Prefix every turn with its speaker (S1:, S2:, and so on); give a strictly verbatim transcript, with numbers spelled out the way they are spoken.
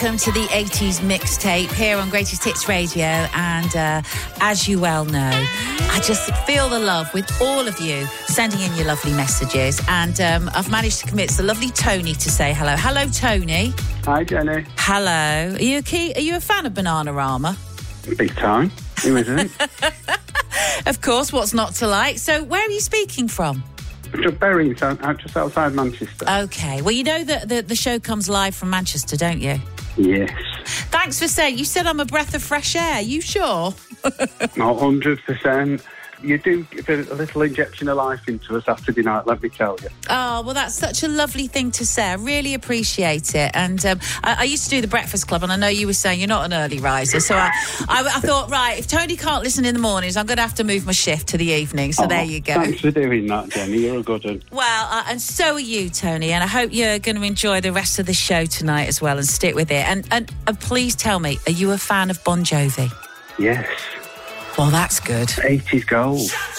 S1: Welcome to the eighties mixtape here on Greatest Hits Radio, and uh, as you well know, I just feel the love with all of you sending in your lovely messages, and um, I've managed to convince the lovely Tony to say hello. Hello, Tony.
S2: Hi, Jenny.
S1: Hello. Are you a key, Are you a fan of Bananarama?
S2: Big time. Who isn't?
S1: Of course. What's not to like? So, where are you speaking from?
S2: Just Bury, so just outside Manchester.
S1: Okay. Well, you know that the, the show comes live from Manchester, don't you?
S2: Yes.
S1: Thanks for saying. You said I'm a breath of fresh air. You sure?
S2: Not one hundred percent. You do give a little injection of life into a Saturday night, let me tell you.
S1: Oh, well, that's such a lovely thing to say. I really appreciate it. And um, I, I used to do the Breakfast Club, and I know you were saying you're not an early riser. So I, I, I thought, right, if Tony can't listen in the mornings, I'm going to have to move my shift to the evening. So
S2: oh,
S1: there you go.
S2: Thanks for doing that, Jenny. You're a good one.
S1: Well, uh, and so are you, Tony. And I hope you're going to enjoy the rest of the show tonight as well and stick with it. And, and, and please tell me, are you a fan of Bon Jovi?
S2: Yes.
S1: Well, that's good.
S2: eighties gold.